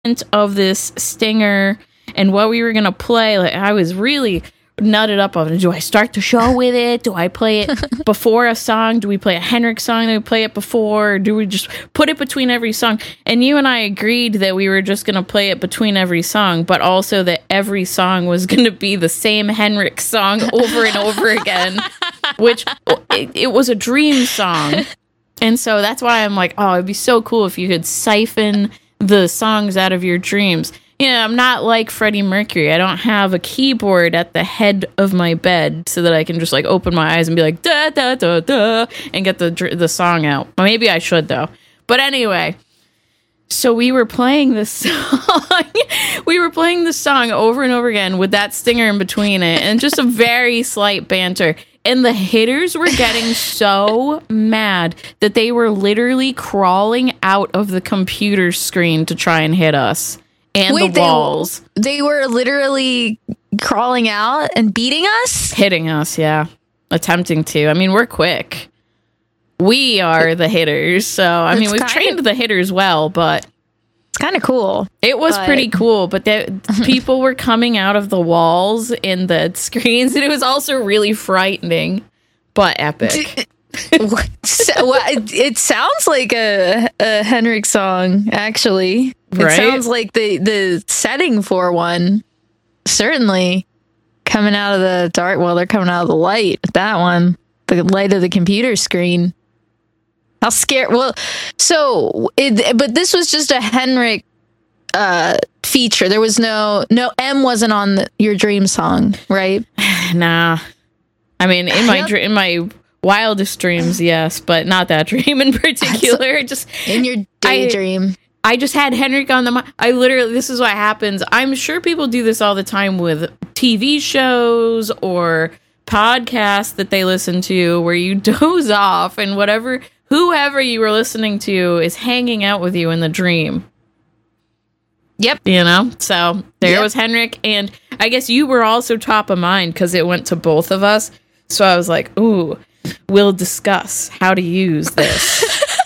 of this stinger and what we were going to play. Like, I was really nutted up on it. Do I start the show with it? Do I play it before a song? Do we play a Henrik song? Do we play it before? Or do we just put it between every song? And you and I agreed that we were just going to play it between every song, but also that every song was going to be the same Henrik song over and over again, which it was a dream song. And so that's why I'm like, oh, it'd be so cool if you could siphon the songs out of your dreams. Yeah, I'm not like Freddie Mercury. I don't have a keyboard at the head of my bed so that I can just like open my eyes and be like da da da da and get the song out. Well, maybe I should though. But anyway, so we were playing this song. We were playing the song over and over again with that stinger in between it, and just a very slight banter. And the hitters were getting so mad that they were literally crawling out of the computer screen to try and hit us. And the walls. They were literally crawling out and beating us? Hitting us, yeah. Attempting to. I mean, we're quick. We are the hitters. So, I mean, we've trained the hitters well, but... It's kind of cool. It was pretty cool, but people were coming out of the walls in the screens, and it was also really frightening, but epic. It sounds like a Henrik song, actually. It sounds like the setting for one. Certainly coming out of the dark. Well, they're coming out of the light. That one, the light of the computer screen. How scared? Well, but this was just a Henrik feature. There was no M wasn't on your dream song, right? Nah. I mean, in my wildest dreams, yes, but not that dream in particular. Just in your daydream. I just had Henrik on the mind. This is what happens. I'm sure people do this all the time with TV shows or podcasts that they listen to where you doze off and whoever you were listening to is hanging out with you in the dream. Yep. You know? So there was Henrik, and I guess you were also top of mind because it went to both of us. So I was like, ooh, we'll discuss how to use this.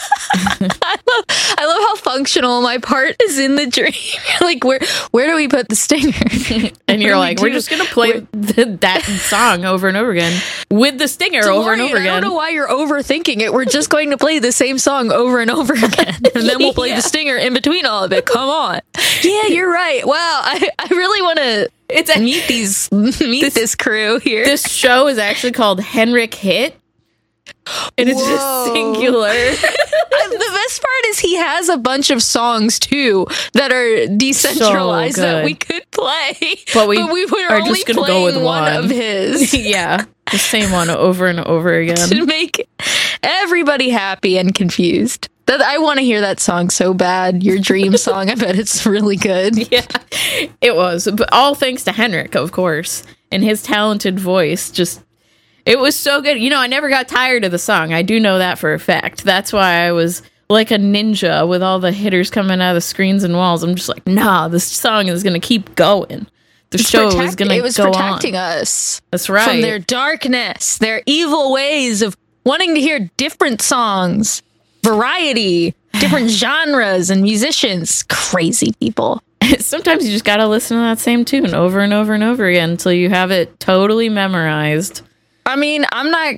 I love how functional my part is in the dream. Like, where do we put the stinger? And you're like, we're just gonna play that song over and over again with the stinger over and over again. I don't know why you're overthinking it. We're just going to play the same song over and over again, and then we'll play the stinger in between all of it. Come on. Yeah, you're right. Wow, I really want to meet this crew here. This show is actually called Henrik Hit. And it's just singular. The best part is he has a bunch of songs too that are decentralized that we could play, but we were only just gonna go with one of his. Yeah, the same one over and over again to make everybody happy and confused. That I want to hear that song so bad. Your dream song. I bet it's really good. Yeah, it was. But all thanks to Henrik, of course, and his talented voice. It was so good. You know, I never got tired of the song. I do know that for a fact. That's why I was like a ninja with all the hitters coming out of the screens and walls. I'm just like, nah, this song is going to keep going. The show is going to go on. It was protecting us. That's right. From their darkness, their evil ways of wanting to hear different songs, variety, different genres and musicians. Crazy people. Sometimes you just got to listen to that same tune over and over and over again until you have it totally memorized. I mean,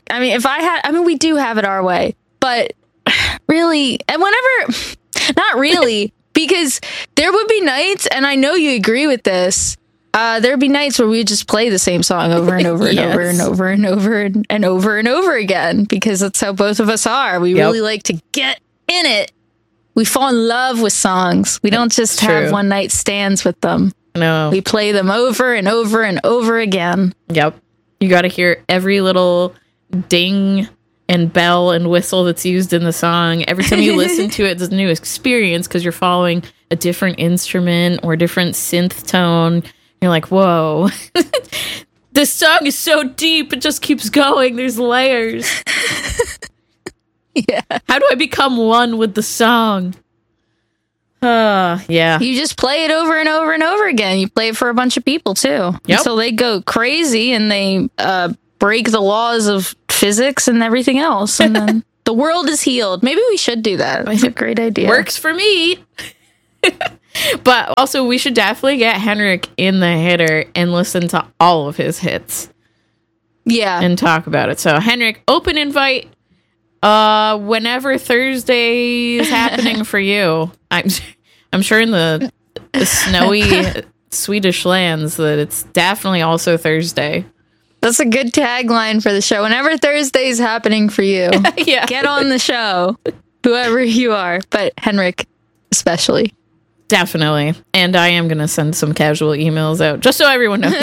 we do have it our way, but really, and not really, because there would be nights, and I know you agree with this, there'd be nights where we would just play the same song over and over and over and over and over and over and over again, because that's how both of us are. We really like to get in it. We fall in love with songs. We don't just have one night stands with them. No. We play them over and over and over again. Yep. You got to hear every little ding and bell and whistle that's used in the song. Every time you listen to it, it's a new experience because you're following a different instrument or a different synth tone. You're like, whoa, this song is so deep. It just keeps going. There's layers. Yeah. How do I become one with the song? Yeah. You just play it over and over and over again. You play it for a bunch of people too. Yep. So they go crazy and they break the laws of physics and everything else. And then the world is healed. Maybe we should do that. That's a great idea. Works for me. But also, we should definitely get Henrik in the hitter and listen to all of his hits. Yeah. And talk about it. So, Henrik, open invite. Whenever Thursday is happening for you. I'm sure in the snowy Swedish lands that it's definitely also Thursday. That's a good tagline for the show. Whenever Thursday is happening for you, yeah. Get on the show, whoever you are. But Henrik, especially. Definitely. And I am going to send some casual emails out just so everyone knows.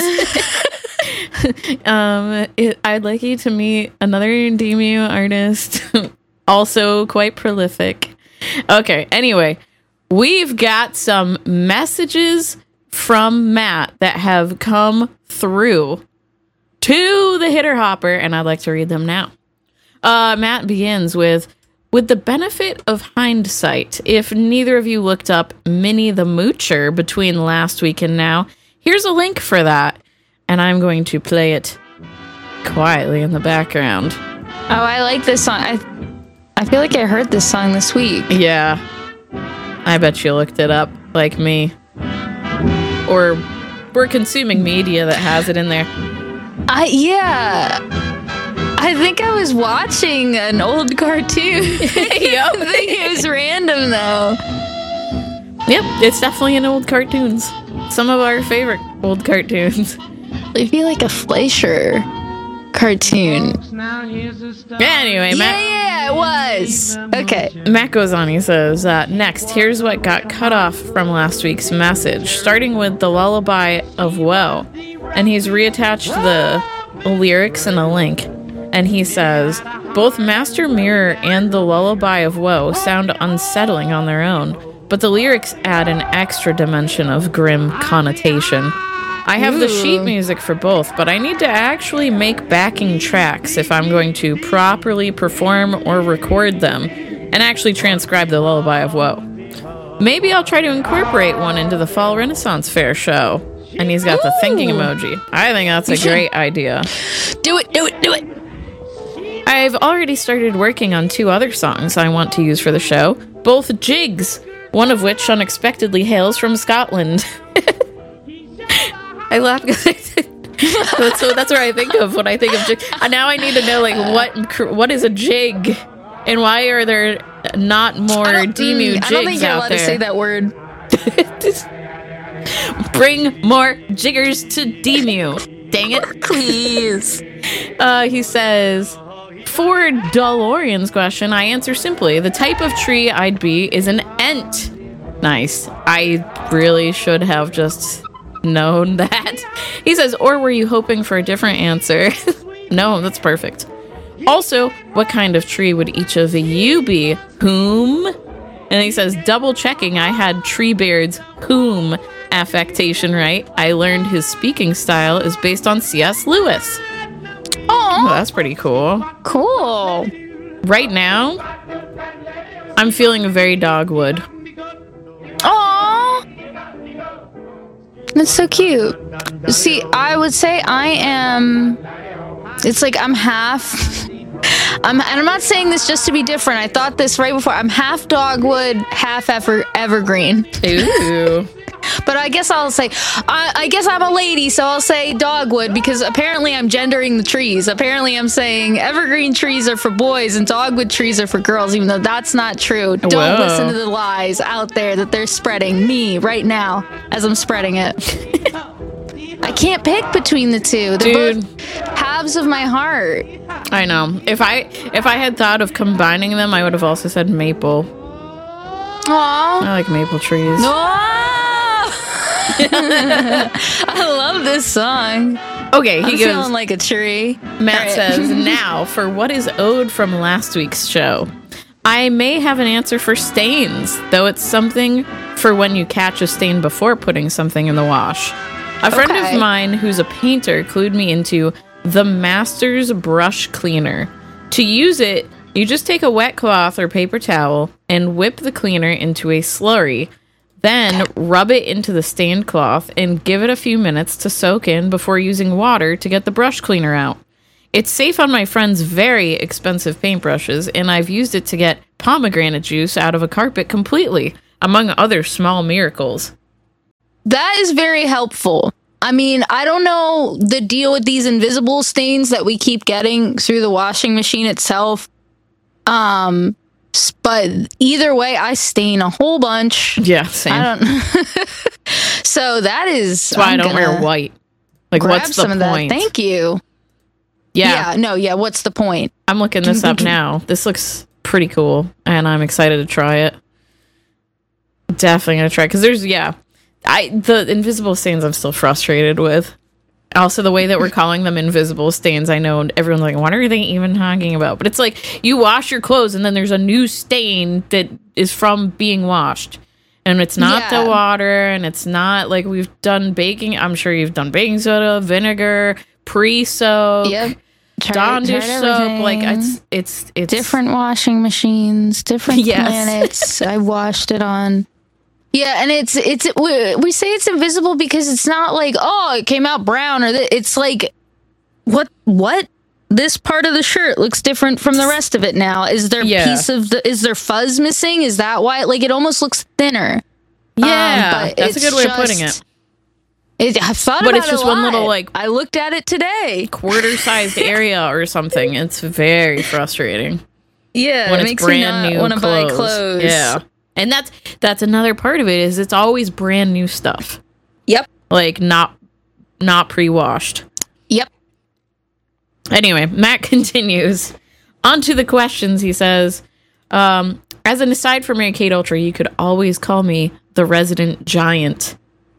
I'd like you to meet another Demu artist, also quite prolific. Okay, anyway, we've got some messages from Matt that have come through to the Hitter Hopper, and I'd like to read them now. Matt begins with the benefit of hindsight, if neither of you looked up Minnie the Moocher between last week and now, here's a link for that, and I'm going to play it quietly in the background. Oh, I like this song. I feel like I heard this song this week. Yeah. I bet you looked it up, like me. Or we're consuming media that has it in there. Yeah. I think I was watching an old cartoon. Yep. I think it was random, though. Yep, it's definitely in old cartoons. Some of our favorite old cartoons. I feel like a Fleischer cartoon. Anyway, Matt. Yeah, it was. Okay. Matt goes on, he says, next, here's what got cut off from last week's message, starting with the Lullaby of Woe. And he's reattached the lyrics and a link. And he says, both Master Mirror and the Lullaby of Woe sound unsettling on their own, but the lyrics add an extra dimension of grim connotation. I have the sheet music for both, but I need to actually make backing tracks if I'm going to properly perform or record them and actually transcribe the Lullaby of Woe. Maybe I'll try to incorporate one into the Fall Renaissance Fair show. And he's got the thinking emoji. I think that's a great idea. Do it. I've already started working on 2 other songs I want to use for the show, both jigs, one of which unexpectedly hails from Scotland. I laugh because that's where I think of when I think of jig. Now I need to know what is a jig, and why are there not more Demu jigs out there? I don't think you're allowed to say that word. Bring more jiggers to Demu. Dang it. Please. He says, for DeLorean's question, I answer simply, the type of tree I'd be is an Ent. Nice. I really should have just known that. He says, or were you hoping for a different answer? No, that's perfect. Also, what kind of tree would each of you be? Whom? And he says, double checking, I had Treebeard's whom affectation right. I learned his speaking style is based on C.S. Lewis. Oh, that's pretty cool. Cool. Right now, I'm feeling very Dogwood. Aww. That's so cute. See, I would say I am... It's like I'm half... and I'm not saying this just to be different. I thought this right before. I'm half Dogwood, half evergreen. Ooh. But I guess I'll say, I guess I'm a lady, so I'll say Dogwood, because apparently I'm gendering the trees. Apparently I'm saying evergreen trees are for boys and Dogwood trees are for girls, even though that's not true. Don't listen to the lies out there that they're spreading me right now as I'm spreading it. I can't pick between the two. They're both halves of my heart. I know. If I had thought of combining them, I would have also said maple. Aww. I like maple trees. I love this song. Okay, he I'm goes, feeling like a tree. Matt says, now for what is owed from last week's show. I may have an answer for stains, though it's something for when you catch a stain before putting something in the wash. A friend of mine who's a painter clued me into the Masters Brush Cleaner. To use it, you just take a wet cloth or paper towel and whip the cleaner into a slurry. Then rub it into the stained cloth and give it a few minutes to soak in before using water to get the brush cleaner out. It's safe on my friend's very expensive paintbrushes, and I've used it to get pomegranate juice out of a carpet completely. among other small miracles. That is very helpful. I mean, I don't know the deal with these invisible stains that we keep getting through the washing machine itself. But either way, I stain a whole bunch. Yeah, same. I don't. So that's why I don't wear white. Like, what's the point? Thank you. Yeah. What's the point? I'm looking this up now. This looks pretty cool, and I'm excited to try it. Definitely gonna try, because there's the invisible stains I'm still frustrated with. Also, the way that we're calling them invisible stains, I know everyone's like, what are they even talking about? But it's like, you wash your clothes and then there's a new stain that is from being washed. And it's not the water, and it's not like we've done baking. I'm sure you've done baking soda, vinegar, pre-soak, Dawn dish soap. Like, it's different washing machines, different planets I washed it on. Yeah, and we say it's invisible because it's not like, oh, it came out brown, or it's like, what? This part of the shirt looks different from the rest of it now. Is there is there fuzz missing? Is that why? Like, it almost looks thinner. Yeah, but that's a good way of putting it. I've thought about it, but it's just one little, like, I looked at it today, quarter-sized area or something. It's very frustrating. Yeah, when it it's makes brand me new want to buy clothes. Yeah. And that's another part of it, is it's always brand new stuff. Yep. Like, not pre-washed. Yep. Anyway, Matt continues. On to the questions, he says, as an aside for Mary-Kate Ultra, you could always call me the resident giant.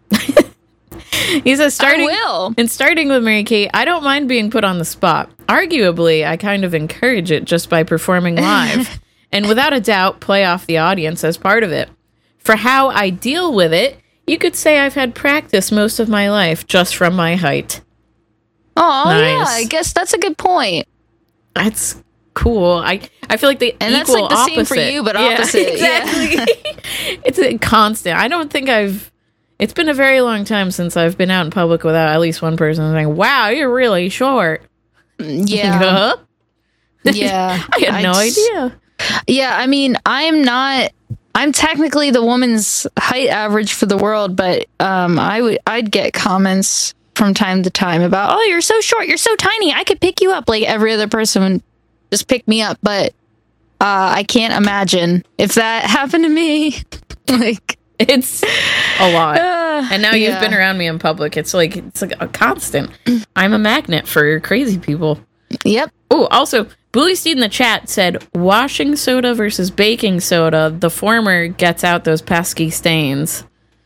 He says, starting with Mary-Kate, I don't mind being put on the spot. Arguably, I kind of encourage it just by performing live. And without a doubt, play off the audience as part of it. For how I deal with it, you could say I've had practice most of my life just from my height. Oh, nice. Yeah, I guess that's a good point. That's cool. I feel like they and equal that's like the opposite. Same for you, but opposite. Exactly. Yeah. It's a constant. I don't think it's been a very long time since I've been out in public without at least one person saying, wow, you're really short. Yeah. Yeah. I had no idea. Yeah, I mean, I'm technically the woman's height average for the world, but I'd get comments from time to time about, oh, you're so short, you're so tiny, I could pick you up. Like, every other person would just pick me up, but I can't imagine if that happened to me. Like, it's a lot. And now you've been around me in public. It's like a constant. I'm a magnet for crazy people. Yep. Oh, also, Bully Steed in the chat said, washing soda versus baking soda, the former gets out those pesky stains.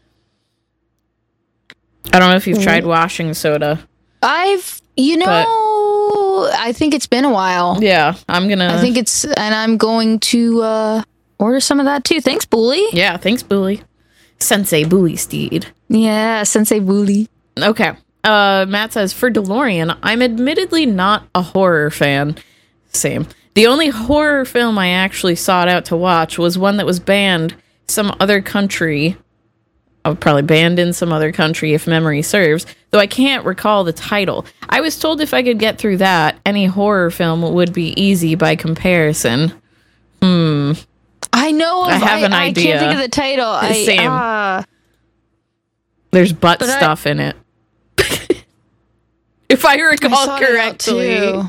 I don't know if you've tried washing soda. I think it's been a while. Yeah, I'm going to order some of that too. Thanks, Bully. Yeah, thanks, Bully. Sensei Bully Steed. Yeah, Sensei Bully. Okay. Matt says, for DeLorean, I'm admittedly not a horror fan. Same. The only horror film I actually sought out to watch was one that was banned some other country. Probably banned in some other country, if memory serves, though I can't recall the title. I was told if I could get through that, any horror film would be easy by comparison. I know. I have an idea. I can't think of the title. Same. There's butt stuff in it. If I recall correctly.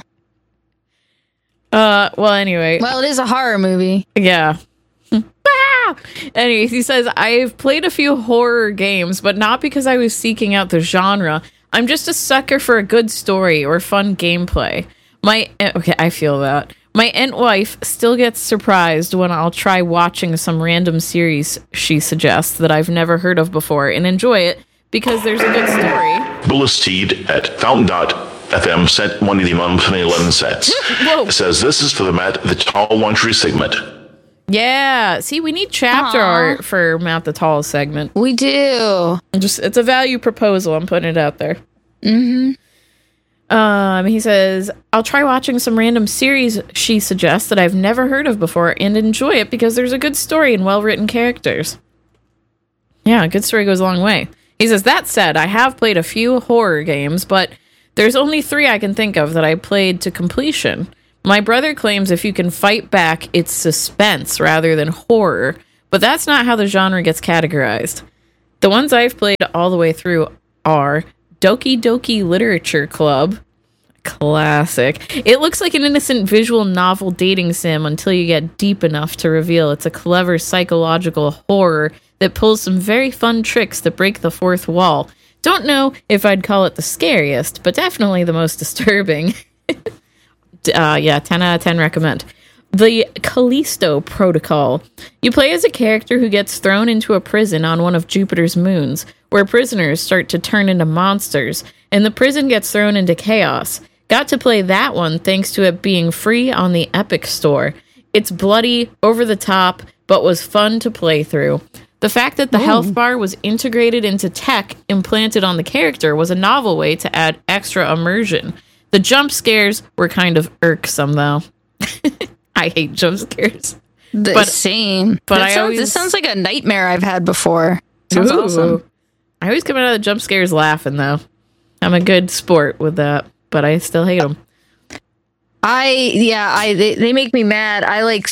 Well, anyway. Well, it is a horror movie. Yeah. Anyways, he says, I've played a few horror games, but not because I was seeking out the genre. I'm just a sucker for a good story or fun gameplay. I feel that. My aunt wife still gets surprised when I'll try watching some random series she suggests that I've never heard of before and enjoy it because there's a good story. Bullisteed at Fountain.fm sent one of the month 11 sets. It says, this is for the Matt the Tall Laundry segment. Yeah. See, we need chapter art for Matt the Tall segment. We do. It's a value proposal. I'm putting it out there. Mm-hmm. He says, I'll try watching some random series she suggests that I've never heard of before and enjoy it because there's a good story and well-written characters. Yeah, a good story goes a long way. He says, that said, I have played a few horror games, but there's only 3 I can think of that I played to completion. My brother claims if you can fight back, it's suspense rather than horror, but that's not how the genre gets categorized. The ones I've played all the way through are Doki Doki Literature Club. Classic. It looks like an innocent visual novel dating sim until you get deep enough to reveal it's a clever psychological horror that pulls some very fun tricks that break the fourth wall. Don't know if I'd call it the scariest, but definitely the most disturbing. 10 out of 10 recommend. The Callisto Protocol. You play as a character who gets thrown into a prison on one of Jupiter's moons, where prisoners start to turn into monsters, and the prison gets thrown into chaos. Got to play that one thanks to it being free on the Epic Store. It's bloody, over the top, but was fun to play through. The fact that the health bar was integrated into tech implanted on the character was a novel way to add extra immersion. The jump scares were kind of irksome, though. I hate jump scares. Same. But this sounds like a nightmare I've had before. Sounds awesome. I always come out of the jump scares laughing, though. I'm a good sport with that, but I still hate them. They make me mad.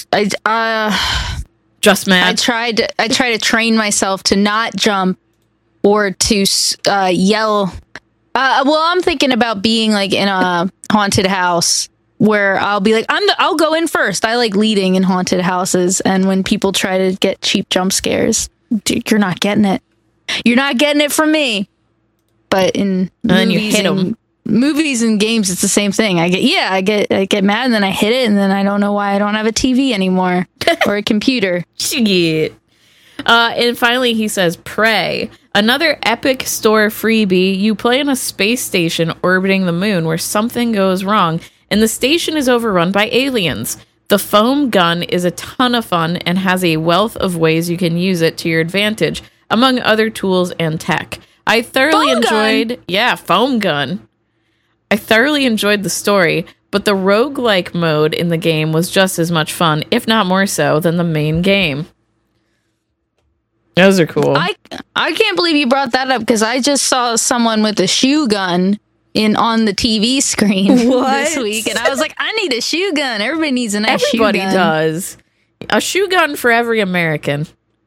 Just mad. I try to train myself to not jump or to yell. I'm thinking about being like in a haunted house where I'll be like, I'll go in first. I like leading in haunted houses, and when people try to get cheap jump scares, dude, you're not getting it. You're not getting it from me. But in movies and games, it's the same thing. I get mad, and then I hit it, and then I don't know why I don't have a TV anymore or a computer. Shit. And finally, he says, Prey. Another Epic Store freebie. You play in a space station orbiting the moon where something goes wrong, and the station is overrun by aliens. The foam gun is a ton of fun and has a wealth of ways you can use it to your advantage, among other tools and tech. I thoroughly enjoyed... Yeah, foam gun. I thoroughly enjoyed the story, but the roguelike mode in the game was just as much fun, if not more so, than the main game. Those are cool. I can't believe you brought that up, because I just saw someone with a shoe gun on the TV screen this week, and I was like, I need a shoe gun. Everybody needs a nice shoe gun. Everybody does. A shoe gun for every American.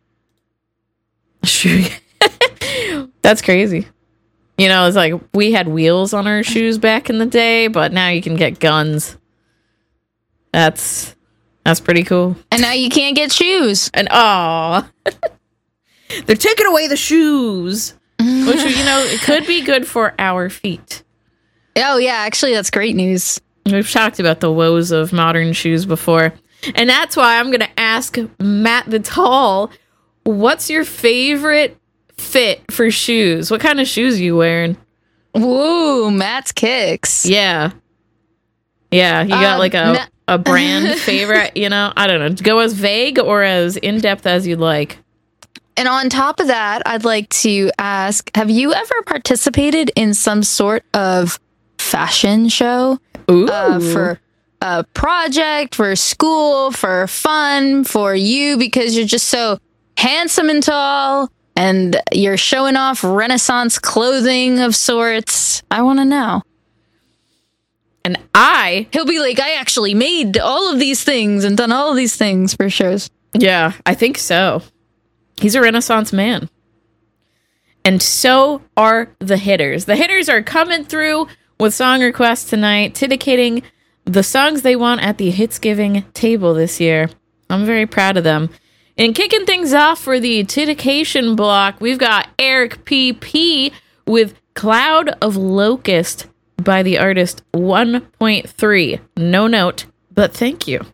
That's crazy. You know, it's like we had wheels on our shoes back in the day, but now you can get guns. That's pretty cool. And now you can't get shoes. And they're taking away the shoes, which, you know, it could be good for our feet. Oh yeah, actually that's great news. We've talked about the woes of modern shoes before. And that's why I'm going to ask Matt the Tall, what's your favorite fit for shoes? What kind of shoes are you wearing? Woo, Matt's Kicks. Yeah. Yeah, you got like a brand favorite, you know? I don't know. Go as vague or as in-depth as you'd like. And on top of that, I'd like to ask, have you ever participated in some sort of fashion show? Ooh. For a project, for school, for fun, for you, because you're just so handsome and tall, and you're showing off Renaissance clothing of sorts. I want to know. And he'll be like, I actually made all of these things and done all of these things for shows. Yeah, I think so. He's a Renaissance man. And so are the hitters. The hitters are coming through with song requests tonight, dedicating the songs they want at the Hitsgiving table this year. I'm very proud of them. And kicking things off for the dedication block, we've got Eric P.P. with Cloud of Locust by the artist 1.3. No note, but thank you.